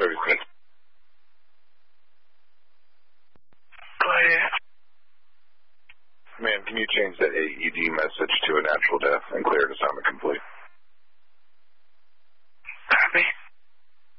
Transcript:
Baby. Ma'am, can you change that AED message to a natural death and clear it to Simon